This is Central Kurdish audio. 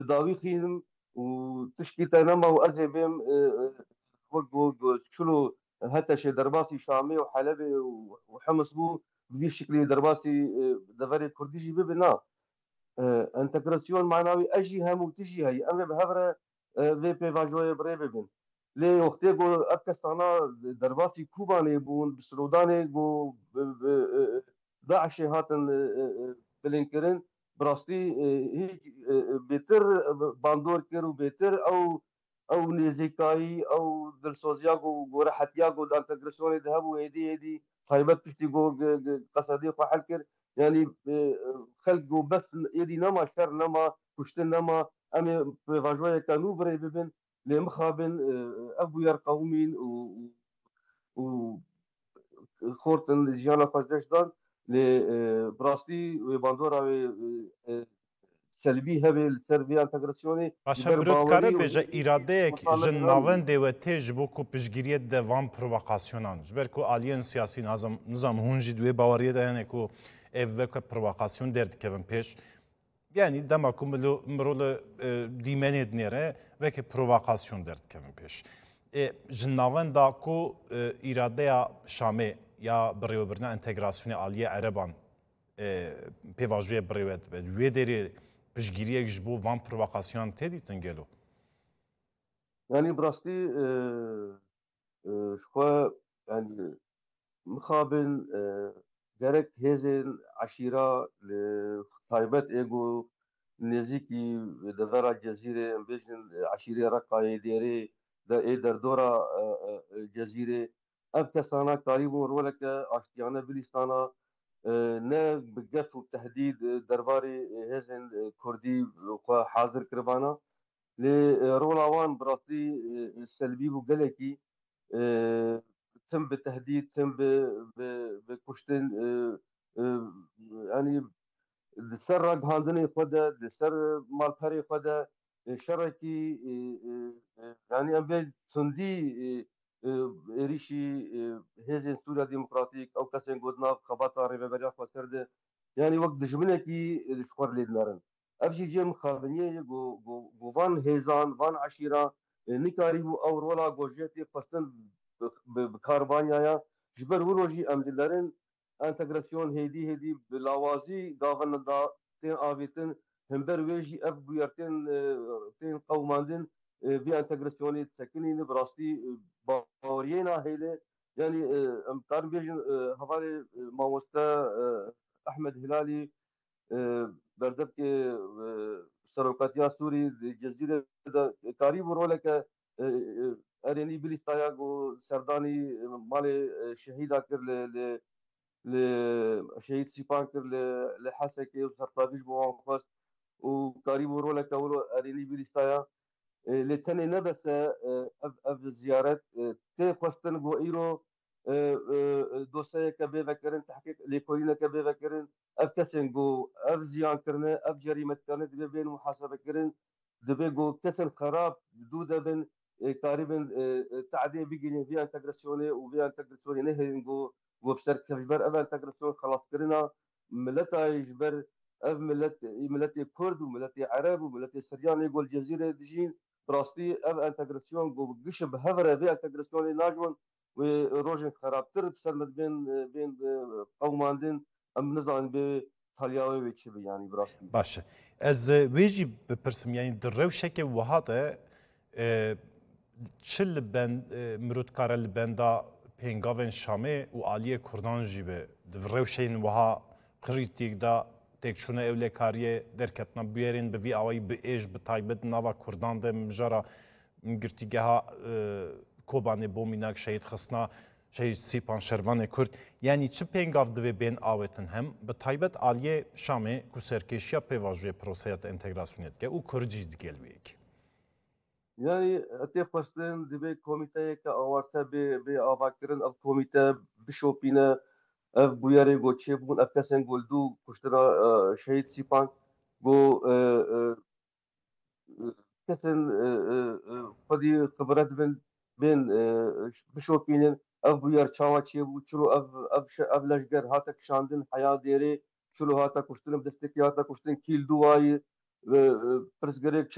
داوی خینم و تشکی تنما و از بیم وقت شلو حتى شي درباسي شامي وحلبي وحمص بو بدي شكلي درباسي دفري كرديجي ببنا انتگراسیون معناوی اجی هم و تجی هی ام به هفره وی پی واجوی بری ببین لی وقتی گو افکستانا درباسی کوبانی بون بسرودانی گو داعش هاتن بلینکرین براستی هیچ بهتر باندور کرد و بهتر او نزیکایی او دلسوزیا گو راحتیا گو انتگراسیون ذهب و هدی طيبات تشتي جو قصدي خو حل كر يعني خلق بس يدي نما شر نما كشتن نما أمي فاجوايا كانوا بري ببن لمخابن أبو ير قومين و خورتن جيانا فاجش دان براستي وباندورا سلبي هبه السربيا انتجراسيوني باشە جبر برۆدکارە باوري بێژە ئیرادەیەک ژن ومطالبه ناوەن دێوە تێژ بۆ کو پشگیریە دەوان پرۆڤاکاسیۆنان ji ber ku aliyên siyasî nizam hûn jî duê baweriye de hene ku ev veke provokasyon derdikevin pêş yanî dema ku mirov li dîmenê dinêre veke provokasyon derdikevin pêş ji navên da ku îradeya Şamê ya birêvebirina entegrasyonê aliyê ereban pêvajiyê birêve dibe wê derê piştgiriyek ji bo van provokasyon tê dîtin gelo يعني براستي شخوا يعني مخابن gerek hêzên eşîra li taybet êgo nêzîkî devera cezîrê em bêjin eşîrê Reqayê Dêrê de ê derdora cezîrê ev kesana karîbûn roleke aştiyane bilîstana ne bi gef û tehdîd derbarê hêzên Kurdî xwe hazir kiribana lê rola wan bi rastî selbî bû gelekî تم بتهديد تم بكشتن يعني لسر هاندني خدا لسر مالبري خدا شركي يعني ام بيل تندي ريشي هيزن سوريا ديمقراطيك او كسين قدنا خباطا ريبابريا خسرده يعني وقت دجمنه كي الشخور ليدنارن افشي جيم خابنيه جو فان هيزان فان عشيره نكاري او رولا جوجيتي قصدن بکاربانیایا جبر وروجی ام دلارن انتگراسیون هدی بلاوازی گاون دا تین آویتن همبر ویجی اف بویرتن تین قوماندن بی انتگراسیونی سکنین براستی باورینا هیله yani em karin bêjin hevalê mamoste Ehmed Hilali berdevkê seroketiya Sûrî Cezîrê de karî bû roleke erênî bilîstaya got serdanî malê şehîda kir li şehîd Sîpan kir li Hesekê û sertavîj bû wan xwest û karî bû roleke wilo erênî bilîstaya lê tenê nebese ev ziyaret tê xwestin got îro dosyayeke bê vekirin tehqîq lêkolîneke bê vekirin ev kesên got ev ziyankirine ev cerîmetkarine dibe bên muhasebekirin dibe got kesên xerab dû debin karîbin tehdê bigînin vê entegrasyonê û vê entegrasyonê nehêlin got serkevber ev entegrasyon xelaskirina milletayê ji ber ev milletê Kurd û milletê Ereb û milletê Siryanê gol Cezîrê dijîn rastî ev entegrasyon got gişe bi hevre vê entegrasyonê najwan wê rojên xerabtir bi ser bên qewmandin em nizanin bê taliyawê wê çi bi yanî bi rastî. Baş e. Ez wê jî bipirsim yanî di rewşekê wiha de çi li ben mirotkare li benda pêngavên Şamê û aliyê Kurdan jî be di rewşeyên wiha xirîtîk da têkçûna ewlekariyê derketina bûyerên bi vî awayî bi êj bi taybet nava Kurdan de mijara girtîgeha Kobanê Bomînak Şehîd Xisna Şehîd Sîpan Şervanê Kurd yanî çi pêngav divê bên awetin hem bi taybet aliyê Şamê ku serkêşiya pêvajoyê proseya entegrasyonê dike û Kurd jî digel wê yekê. Yani tê xwestin divê komîteyeke awarte bê avakirin ev komîte bişopîne ev bûyerê got çêbûn ev kesên goldû kuştina Şehîd Sîpan got kesên xwedî xibret bin bên bişopînin ev bûyer çawa çêbû çilo ev leşger hate kişandin heya dêrê çilo hate kuştin bi destekî hate kuştin kîl dûwayî pirsgirêk